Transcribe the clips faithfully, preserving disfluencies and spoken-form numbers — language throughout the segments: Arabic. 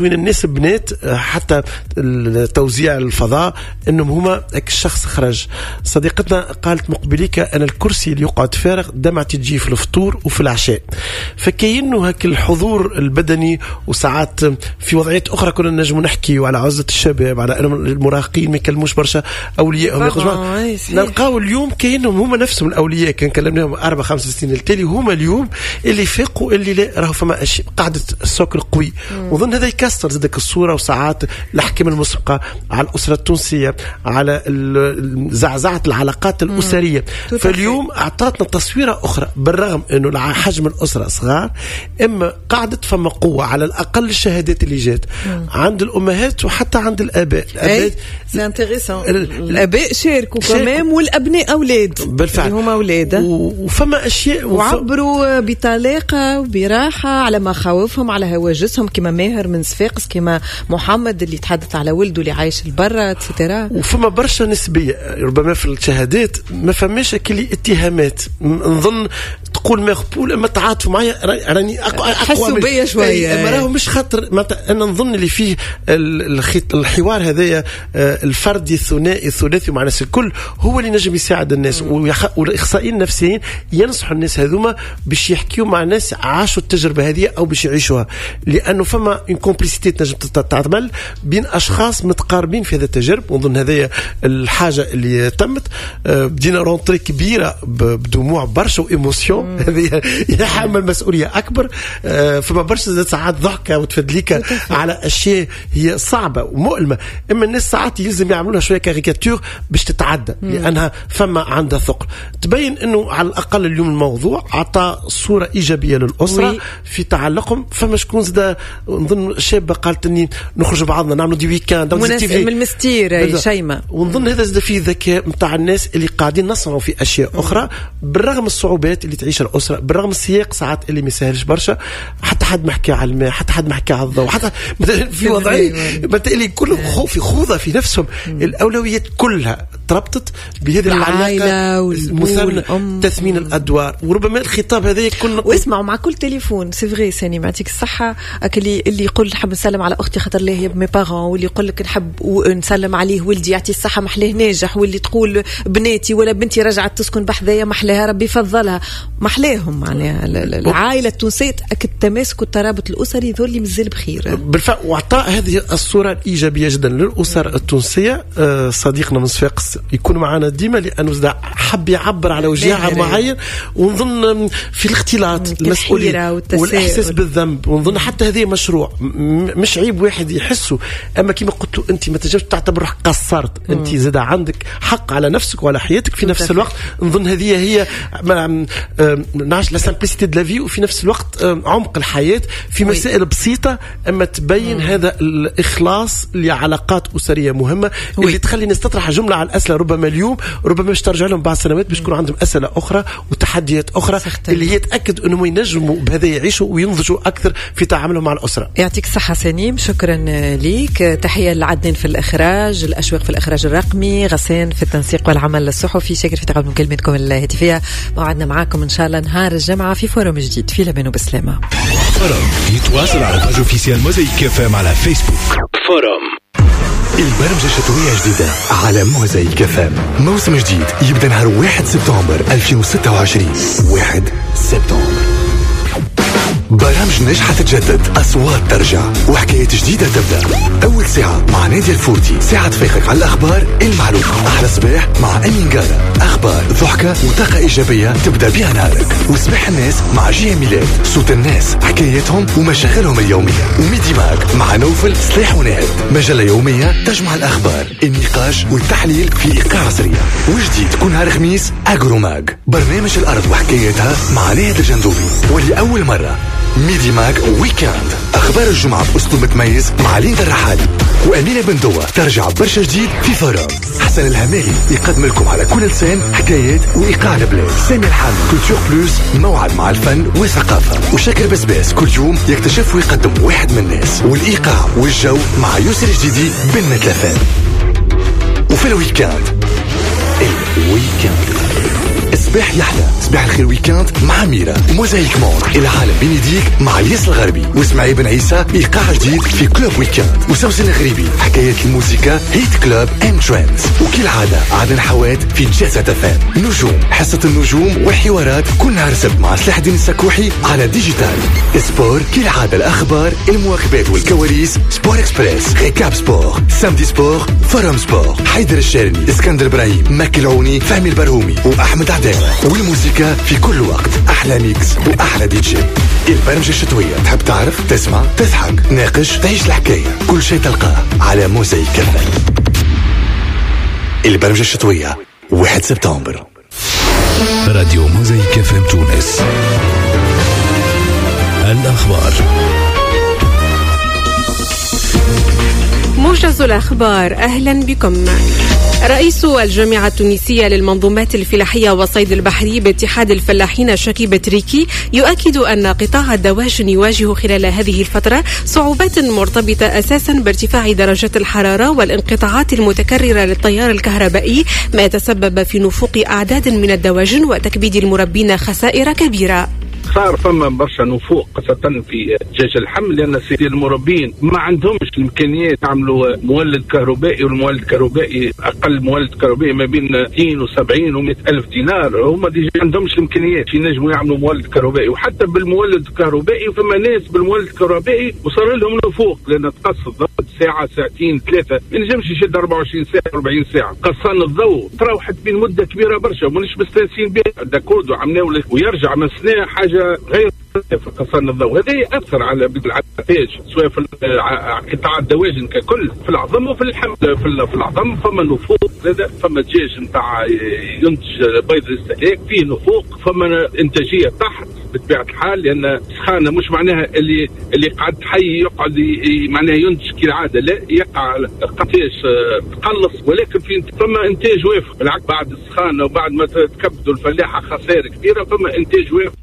وين الناس بنات حتى توزيع الفضاء انهم هما الشخص خرج. صديقتنا قالت مقبليك انا الكرسي اللي يقعد فارغ دمعتي تجي في الفطور وفي العشاء. فكأنه هك الحضور البدني، وساعات في وضعيات اخرى كنا نجم نحكي على عزة الشباب، على المراهقين ما يكلموش برشا اوليائهم، نلقاو اليوم كأنهم هما نفسهم الاولياء. كان كلمناهم اربع خمس سنين التالي هما اليوم اللي فاقوا اللي لا راهو فما اشياء قاعده السوق القوي. وظن هذا يكسر زادك الصوره. وساعات الاحكام المسبقه على الاسره التونسيه، على زعزعه العلاقات الاسريه. فاليوم اعطتنا تصويره اخرى، بالرغم انه حجم الاسره صغار، اما قاعده فما قوه على الاقل الشهادات اللي جات عند الامهات وحتى عند الاباء. الاباء سي انتريسون، الاباء شاركوا كمان والابناء اولاد بالفعل هما اولاد، وفما اشياء وعبروا بطلاقه وبراحه على مخاوفهم، على هواجسهم، كما ماهر من صفاقس، كما محمد اللي تحدث على ولده اللي عايش البرة اتسيتيرا. وفما برشا نسبيه ربما في الشهادات، ما فماش كلي اتهامات. نظن تقول مقبول اما تعاطفوا معايا راني اقوى حسوا بيا شويه، اما راهو مش خاطر. انا نظن اللي فيه الحوار هذايا الفردي الثنائي الثلاثي مع الناس الكل هو اللي نجم يساعد الناس. والاخصائيين النفسيين ينصحوا الناس هذوما باش يحكيوا مع ناس عاشوا التجربه هذه او باش يعيشوها، لانه فما ان كومبليسيتي تنجم تعمل بين اشخاص متقاربين في هذا التجرب. ونظن هذه الحاجه اللي تمت. بدينا رونتري كبيره بدموع برشا وايموسيون، هذه يحمل مسؤوليه اكبر. فما برشا ساعات ضحكه وتفدليك على اشياء هي صعبه ومؤلمه، اما الناس ساعات يلزم يعملوها شويه كاريكاتير باش تتعدى، لانها فما عندها ثقل. تبين انه على الاقل اليوم الموضوع اعطى صوره ايجابيه للاسره في تعلقهم. فما شكون زاد نظن شابه قالت اني نخرج بعضنا نعملوا دي ويكاند من المستير شيماء. ونظن هذا زاد فيه ذكاء نتاع الناس اللي قاعدين نصنعوا في اشياء اخرى بالرغم الصعوبات اللي تعيشها الاسره، بالرغم السياق ساعات اللي ما يسهلش برشا. حتى حد ما حكى على الماء، حتى حد ما حكى على الضوء، حتى في وضعيه اللي كل خوف خوضه في نفسهم. الاولويات كلها تربطت بهذه العلاقه والمثابره، تثمين الادوار. وربما الخطاب هذا يكون واسمعوا مع كل تليفون سي فغي ساني معطيك الصحه. اللي اللي يقول نحب نسلم على اختي خاطر ليه هي بمي بارون، واللي يقول لك نحب نسلم عليه ولدي يعطي الصحه محلاه ناجح، واللي تقول بناتي ولا بنتي رجعت تسكن بحذايا محلاها ربي يفضلها. محلاهم معناها العائله التونسيه اكد التماسك والترابط الاسري ذول اللي مازال بخير بالفعل. واعطاء هذه الصوره الايجابيه جدا للاسر التونسيه. صديقنا من صفاقس يكون معنا ديما لانه حب يعبر على وجاعه معين. ونظن في الاختلاط المسؤوليه والاحساس بالذنب، ونظن حتى هذه مشروع مش عيب واحد يحسه. اما كما قلت انت ما تجوش تعتبر روحك قصرت، انت زاد عندك حق على نفسك وعلى حياتك في نفس الوقت. نظن هذه هي نعيش لا سامبليسيتي دو لا في، وفي نفس الوقت عمق الحياه في مسائل بسيطه اما تبين مم. هذا الاخلاص لعلاقات اسريه مهمه وي. اللي تخلي الناس تطرح جمله على الاسئله ربما اليوم ربما باش ترجع لهم بعد سنوات باش يكون عندهم اسئله اخرى وتحديات اخرى سختين. اللي هي تاكد انهم ينجموا بهذا يعيشوا وينضجوا اكثر في تعاملهم مع الاسره. يعطيك الصحه سنيم، شكرا ليك. تحيه لعدنان في الاخراج، الاشواق في الاخراج الرقمي، غسان في التنسيق والعمل الصحفي، شاكر في تقدم مكالمتكم الهاتفيه. موعدنا معاكم ان شاء الله نهار الجمعه في فورم جديد. في لبنان وبسلامه. فورم يتواصل على الباج اوفيسيال موزايك اف ام على فيسبوك. فورم البرمجة الشتوية جديدة على موزايك اف ام. موسم جديد يبدأ نهار واحد سبتمبر ألفين وستة وعشرين. واحد سبتمبر برامج ناجحة تتجدد، أصوات ترجع، وحكايات جديدة تبدأ. أول ساعة مع نادية الفورتي، ساعة تفيقك على الأخبار المعلومة. أحلى صباح مع أمين قالة، أخبار ضحكة وطاقة إيجابية تبدأ بها نهارك. وصباح الناس مع جي ميلاد، صوت الناس، حكاياتهم ومشاغلهم اليومية. وميدي ماك مع نوفل صليح ونهد، مجلة يومية تجمع الأخبار، النقاش والتحليل في إيقاع عصرية. وجديد كل نهار خميس أجرو ماج، برنامج الأرض وحكاياتها مع نهد الجندوبي. ولأول مرة ميدي ماك ويكاند، أخبار الجمعة بأسلوب متميز مع ليندا الرحالي وأمينة بندوة. ترجع برشا جديد في فورم. حسن الهمالي يقدم لكم على كل لسان حكايات وإيقاع البلاد. سامي الحامي كولتور بلوس، موعد مع الفن والثقافة. وشاكر بسباس كل يوم يكتشف ويقدم واحد من الناس. والإيقاع والجو مع يوسف الجديدي بالمتلفان. وفي الويكاند الويكاند اسمع صباح يحلى صباح الخير ويكاند مع ميرا. موزايك مود العالم بينيديك مع الياس الغربي واسماعيل بن عيسى. ايقاع جديد في كلوب ويكاند وسوسن الغريبي. حكاية الموسيقى هيت كلوب اند ترندز. وكالعادة عاد نحوات في جلسة تفان نجوم. حصة النجوم والحوارات كل نهار سبت مع سلاح الدين السكوحي على ديجيتال. سبور كالعادة الأخبار المواكبات والكواليس. سبور اكسبريس ريكاب سبور سامدي سبور فورم سبور. حيدر الشارني اسكندر ابراهيم مكي العوني فهمي البرهومي واحمد عداوة. والموسيقى في كل وقت. احلى ميكس واحلى دي جي. البرمجة الشتوية تحب تعرف تسمع تضحك ناقش تعيش الحكاية. كل شيء تلقاه على موزايك كفن. البرمجة الشتوية واحد سبتمبر. راديو موزايك كفن تونس. الأخبار. موجز الأخبار. أهلا بكم. رئيس الجامعة التونسية للمنظومات الفلاحية والصيد البحري باتحاد الفلاحين شكيب تريكي يؤكد أن قطاع الدواجن يواجه خلال هذه الفترة صعوبات مرتبطة أساسا بارتفاع درجات الحرارة والانقطاعات المتكررة للتيار الكهربائي، ما تسبب في نفوق أعداد من الدواجن وتكبيد المربين خسائر كبيرة. صار فما برشا نفوق خاصة في دجاج اللحم، لأن سيدي المربين ما عندهمش الإمكانيات يعملوا مولد كهربائي، والمولد الكهربائي أقل مولد كهربائي ما بين مئتين وسبعين ومئة ألف دينار. هم ديجا عندهمش الإمكانيات ينجموا يعملوا مولد كهربائي. وحتى بالمولد الكهربائي فما ناس بالمولد الكهربائي وصار لهم نفوق، لأن تقص الضوء ساعة ساعتين ثلاثة ما ينجمش يشد أربعة وعشرين ساعة أربعين ساعة. قصان الضوء تروحت بين مدة كبيرة برشا ومانيش مستانسين بها. داكورد وعملناه ويرجع مسناه حاجة غير في قصان الضوء. هذا يأثر على الانتاج سواء في قطاع الدواجن ككل في العظم وفي اللحم. في العظم فما نفوق، فما دجاج نتاع ينتج بيض الاستهلاك فيه نفوق، فما انتاجيه تحت بطبيعه الحال، لان سخانه مش معناها اللي اللي قاعد حي يقعد معناها ينتج كالعاده، لا يقع قطيش تقلص، ولكن في فما انتاج وافق. بالعكس بعد السخانه وبعد ما تكبدوا الفلاحه خسائر كبيره فما انتاج وافق.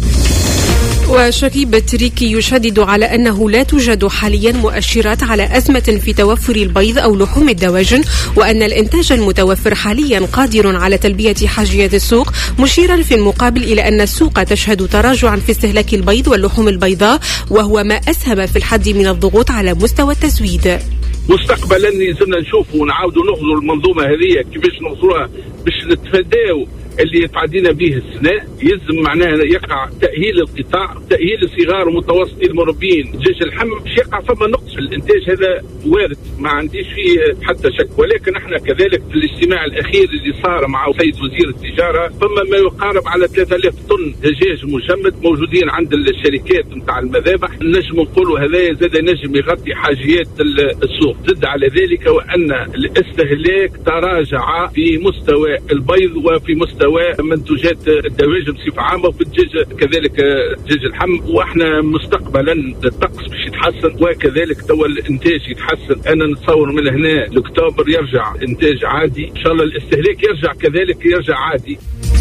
وشكيب تريكي يشدد على أنه لا توجد حاليا مؤشرات على أزمة في توفر البيض أو لحوم الدواجن، وأن الإنتاج المتوفر حاليا قادر على تلبية حاجيات السوق، مشيرا في المقابل إلى أن السوق تشهد تراجعا في استهلاك البيض واللحوم البيضاء، وهو ما أسهم في الحد من الضغوط على مستوى التسويد. مستقبلا يلزمنا نشوفوا ونعاودوا نغزوا المنظومة هذه كيفاش نغزوها باش نتفاداو اللي يتعدينا به السنة. يلزم معناها يقع تأهيل القطاع، تأهيل الصغار ومتوسطي المربين دجاج اللحم باش يقع فما نقص في الانتاج. هذا وارد ما عنديش فيه حتى شك، ولكن احنا كذلك في الاجتماع الاخير اللي صار مع سيد وزير التجارة فما ما يقارب على ثلاثة آلاف طن دجاج مجمد موجودين عند الشركات نتاع المذابح. نجم نقولوا هذا زاد نجم يغطي حاجيات السوق. زد على ذلك وان الاستهلاك تراجع في مستوى البيض وفي مستوى منتوجات الدواجن بصفة عامة، وفي الدجاج كذلك دجاج اللحم. واحنا مستقبلا الطقس باش يتحسن وكذلك توا الانتاج يتحسن. انا نتصور من هنا لاكتوبر يرجع انتاج عادي ان شاء الله، الاستهلاك يرجع كذلك يرجع عادي.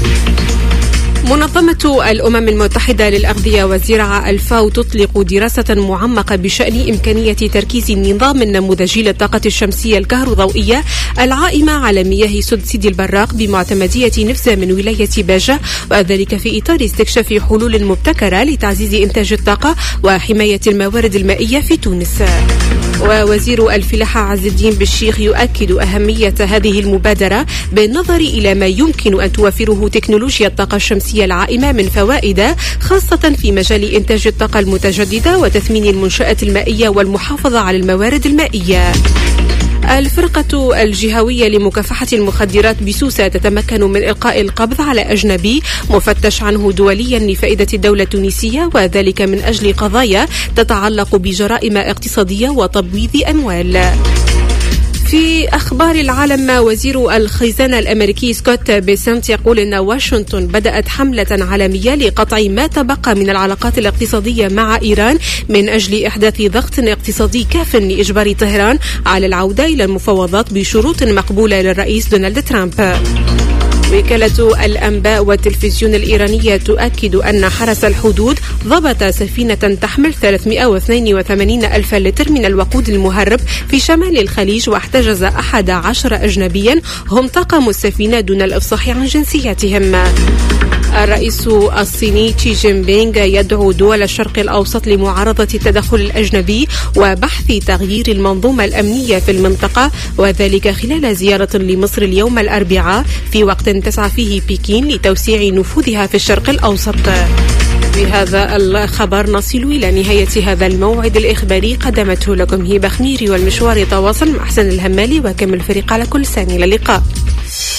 منظمة الأمم المتحدة للأغذية والزراعة الفاو تطلق دراسة معمقة بشأن إمكانية تركيز النظام النموذجي للطاقة الشمسية الكهروضوئية العائمة على مياه سد سيدي البراق بمعتمدية نفزة من ولاية باجة، وذلك في إطار استكشاف حلول مبتكرة لتعزيز إنتاج الطاقة وحماية الموارد المائية في تونس. ووزير الفلاحة عز الدين بالشيخ يؤكد أهمية هذه المبادرة بالنظر إلى ما يمكن أن توفره تكنولوجيا الطاقة الشمسية العائمة من فوائد، خاصة في مجال إنتاج الطاقة المتجددة وتثمين المنشآت المائية والمحافظة على الموارد المائية. الفرقة الجهوية لمكافحة المخدرات بسوسة تتمكن من إلقاء القبض على أجنبي مفتش عنه دوليا لفائدة الدولة التونسية، وذلك من أجل قضايا تتعلق بجرائم اقتصادية وتبويض أموال. في أخبار العالم، وزير الخزانة الأمريكي سكوت بيسنت يقول أن واشنطن بدأت حملة عالمية لقطع ما تبقى من العلاقات الاقتصادية مع إيران من أجل إحداث ضغط اقتصادي كاف لإجبار طهران على العودة إلى المفاوضات بشروط مقبولة للرئيس دونالد ترامب. وكالة الأنباء والتلفزيون الإيرانية تؤكد أن حرس الحدود ضبط سفينة تحمل ثلاثمائة واثنين وثمانين ألف لتر من الوقود المهرب في شمال الخليج، واحتجز أحد عشر أجنبيا هم طاقم السفينة دون الإفصاح عن جنسياتهم. الرئيس الصيني شي جين بينغ يدعو دول الشرق الأوسط لمعارضة التدخل الأجنبي وبحث تغيير المنظومة الأمنية في المنطقة، وذلك خلال زيارة لمصر اليوم الأربعاء في وقت تسعى فيه بكين لتوسيع نفوذها في الشرق الأوسط. بهذا الخبر نصل إلى نهاية هذا الموعد الإخباري، قدمته لكم هبة خميري، والمشوار يتواصل مع حسن الهمالي وكمل الفريق على كل ثانية. للقاء.